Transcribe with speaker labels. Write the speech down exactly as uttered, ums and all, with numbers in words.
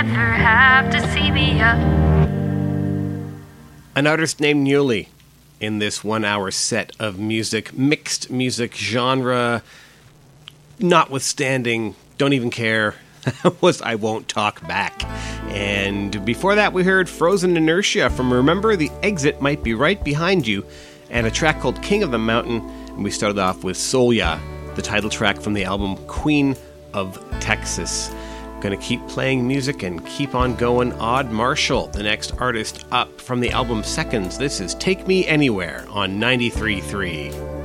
Speaker 1: never have to see me up.
Speaker 2: An artist named Newley in this one-hour set of music, mixed music genre, notwithstanding, don't even care, was I Won't Talk Back. And before that we heard Frozen Inertia from Remember the Exit Might Be Right Behind You, and a track called King of the Mountain, and we started off with Solya, the title track from the album Queen of Texas. Gonna keep playing music and keep on going. Odd Marshall, the next artist up from the album Seconds. This is Take Me Anywhere on ninety-three point three.